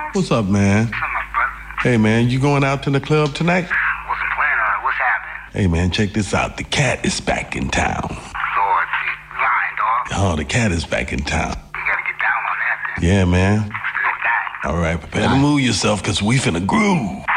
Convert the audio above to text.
What's up, man? What's up, my brother? Hey, man, you going out to the club tonight? Wasn't planning on it. What's happening? Hey, man, check this out. The cat is back in town. Lord, you lying, dog. Oh, the cat is back in town. You gotta get down on that, then. Yeah, man. Let's do that. All right, prepare to move yourself, because we finna groove.